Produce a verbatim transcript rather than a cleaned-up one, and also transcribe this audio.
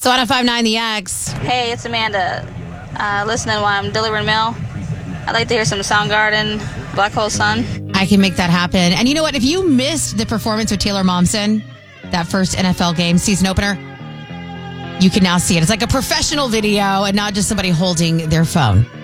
So on a five nine The X. Hey, it's Amanda. Uh, listening while I'm delivering mail. I'd like to hear some Soundgarden, Black Hole Sun. I can make that happen. And you know what? If you missed the performance with Taylor Momsen, that first N F L game season opener, you can now see it. It's like a professional video and not just somebody holding their phone.